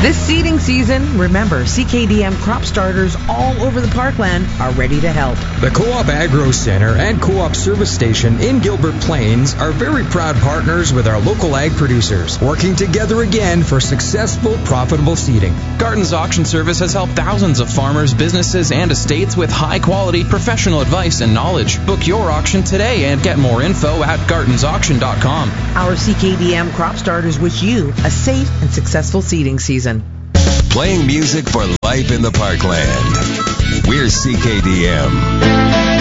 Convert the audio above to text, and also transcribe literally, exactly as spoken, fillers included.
This seeding season, remember, C K D M crop starters all over the parkland are ready to help. The Co-op Agro Center and Co-op Service Station in Gilbert Plains are very proud partners with our local ag producers, working together again for successful, profitable seeding. Garton's Auction Service has helped thousands of farmers, businesses, and estates with high-quality professional advice and knowledge. Book your auction today and get more info at gartons auction dot com. Our C K D M crop starters wish you a safe and successful seeding season. Playing music for life in the parkland. We're C K D M.